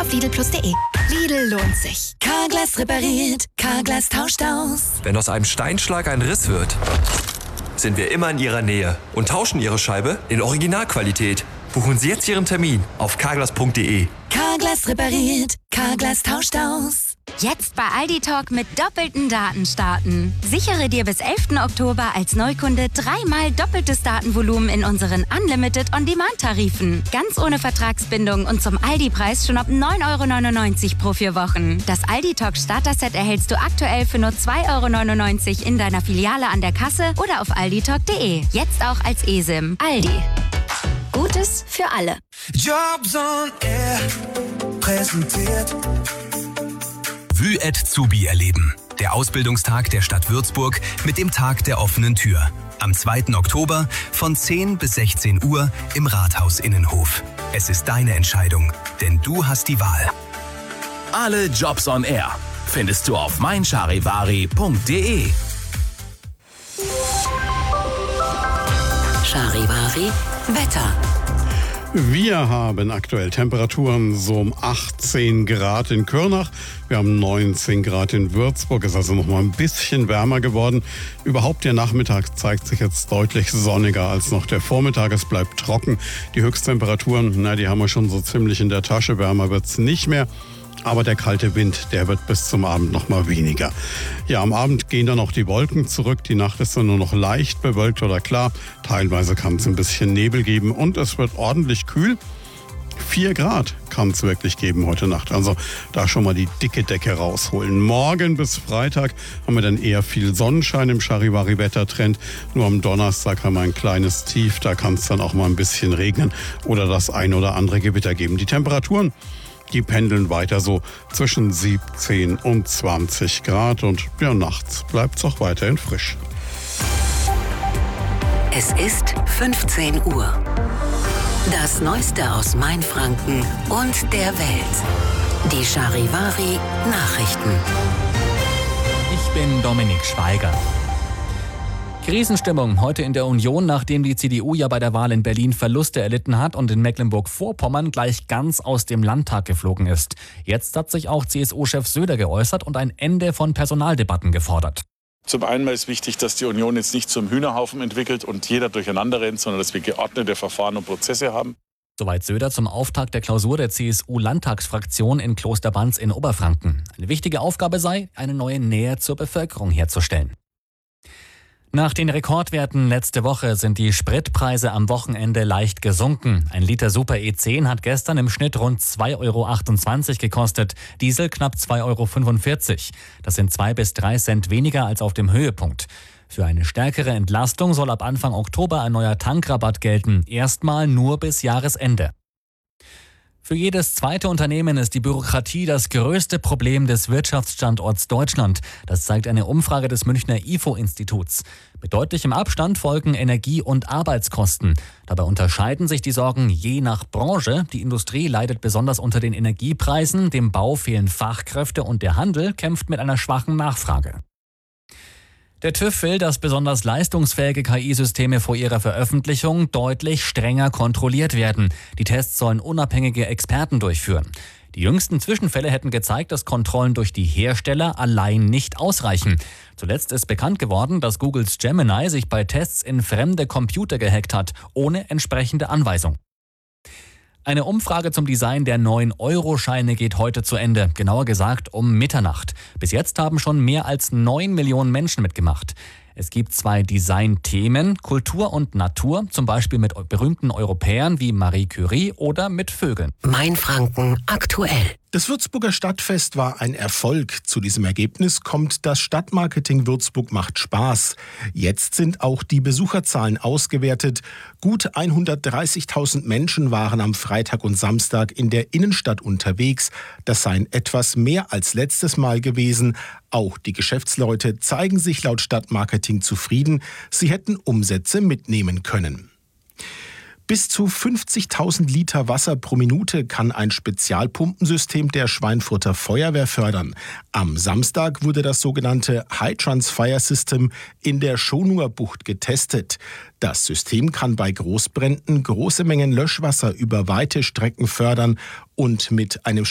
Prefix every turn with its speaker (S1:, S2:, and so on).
S1: auf lidl+de. Lidl lohnt sich.
S2: Carglass repariert, Carglass tauscht aus.
S3: Wenn aus einem Steinschlag ein Riss wird, sind wir immer in Ihrer Nähe und tauschen Ihre Scheibe in Originalqualität. Buchen Sie jetzt Ihren Termin auf carglass.de.
S2: Carglass repariert, Carglass tauscht aus.
S4: Jetzt bei Aldi Talk mit doppelten Daten starten. Sichere dir bis 11. Oktober als Neukunde 3-mal doppeltes Datenvolumen in unseren Unlimited On-Demand-Tarifen. Ganz ohne Vertragsbindung und zum Aldi-Preis schon ab 9,99 € pro 4 Wochen. Das Aldi Talk Starter-Set erhältst du aktuell für nur 2,99 € in deiner Filiale an der Kasse oder auf alditalk.de. Jetzt auch als eSIM. Aldi. Gutes für alle.
S5: Jobs on Air präsentiert
S6: Vue@Zubi erleben. Der Ausbildungstag der Stadt Würzburg mit dem Tag der offenen Tür. Am 2. Oktober von 10 bis 16 Uhr im Rathaus-Innenhof. Es ist deine Entscheidung, denn du hast die Wahl.
S7: Alle Jobs on Air findest du auf meincharivari.de.
S2: Charivari Wetter.
S8: Wir haben aktuell Temperaturen so um 18 Grad in Kürnach. Wir haben 19 Grad in Würzburg. Ist also noch mal ein bisschen wärmer geworden. Überhaupt der Nachmittag zeigt sich jetzt deutlich sonniger als noch der Vormittag. Es bleibt trocken. Die Höchsttemperaturen, die haben wir schon so ziemlich in der Tasche. Wärmer wird's nicht mehr. Aber der kalte Wind, der wird bis zum Abend noch mal weniger. Ja, am Abend gehen dann auch die Wolken zurück. Die Nacht ist dann nur noch leicht bewölkt oder klar. Teilweise kann es ein bisschen Nebel geben und es wird ordentlich kühl. 4 Grad kann es wirklich geben heute Nacht. Also da schon mal die dicke Decke rausholen. Morgen bis Freitag haben wir dann eher viel Sonnenschein im Charivari-Wettertrend. Nur am Donnerstag haben wir ein kleines Tief. Da kann es dann auch mal ein bisschen regnen oder das ein oder andere Gewitter geben. Die Temperaturen, die pendeln weiter so zwischen 17 und 20 Grad und ja, nachts bleibt es auch weiterhin frisch.
S2: Es ist 15 Uhr. Das Neueste aus Mainfranken und der Welt. Die Charivari Nachrichten.
S9: Ich bin Dominik Schweiger. Krisenstimmung heute in der Union, nachdem die CDU ja bei der Wahl in Berlin Verluste erlitten hat und in Mecklenburg-Vorpommern gleich ganz aus dem Landtag geflogen ist. Jetzt hat sich auch CSU-Chef Söder geäußert und ein Ende von Personaldebatten gefordert.
S10: Zum einen ist wichtig, dass die Union jetzt nicht zum Hühnerhaufen entwickelt und jeder durcheinander rennt, sondern dass wir geordnete Verfahren und Prozesse haben.
S9: Soweit Söder zum Auftakt der Klausur der CSU-Landtagsfraktion in Klosterbanz in Oberfranken. Eine wichtige Aufgabe sei, eine neue Nähe zur Bevölkerung herzustellen. Nach den Rekordwerten letzte Woche sind die Spritpreise am Wochenende leicht gesunken. Ein Liter Super E10 hat gestern im Schnitt rund 2,28 € gekostet, Diesel knapp 2,45 €. Das sind 2 bis 3 Cent weniger als auf dem Höhepunkt. Für eine stärkere Entlastung soll ab Anfang Oktober ein neuer Tankrabatt gelten, erstmal nur bis Jahresende. Für jedes zweite Unternehmen ist die Bürokratie das größte Problem des Wirtschaftsstandorts Deutschland. Das zeigt eine Umfrage des Münchner IFO-Instituts. Mit deutlichem Abstand folgen Energie- und Arbeitskosten. Dabei unterscheiden sich die Sorgen je nach Branche. Die Industrie leidet besonders unter den Energiepreisen, dem Bau fehlen Fachkräfte und der Handel kämpft mit einer schwachen Nachfrage. Der TÜV will, dass besonders leistungsfähige KI-Systeme vor ihrer Veröffentlichung deutlich strenger kontrolliert werden. Die Tests sollen unabhängige Experten durchführen. Die jüngsten Zwischenfälle hätten gezeigt, dass Kontrollen durch die Hersteller allein nicht ausreichen. Zuletzt ist bekannt geworden, dass Googles Gemini sich bei Tests in fremde Computer gehackt hat, ohne entsprechende Anweisung. Eine Umfrage zum Design der neuen Euro-Scheine geht heute zu Ende, genauer gesagt um Mitternacht. Bis jetzt haben schon mehr als 9 Millionen Menschen mitgemacht. Es gibt 2 Designthemen, Kultur und Natur, zum Beispiel mit berühmten Europäern wie Marie Curie oder mit Vögeln.
S2: Mainfranken aktuell.
S11: Das Würzburger Stadtfest war ein Erfolg. Zu diesem Ergebnis kommt das Stadtmarketing Würzburg macht Spaß. Jetzt sind auch die Besucherzahlen ausgewertet. Gut 130.000 Menschen waren am Freitag und Samstag in der Innenstadt unterwegs. Das seien etwas mehr als letztes Mal gewesen. Auch die Geschäftsleute zeigen sich laut Stadtmarketing zufrieden. Sie hätten Umsätze mitnehmen können. Bis zu 50.000 Liter Wasser pro Minute kann ein Spezialpumpensystem der Schweinfurter Feuerwehr fördern. Am Samstag wurde das sogenannte High-Trans Fire System in der Schonuer Bucht getestet. Das System kann bei Großbränden große Mengen Löschwasser über weite Strecken fördern und mit einem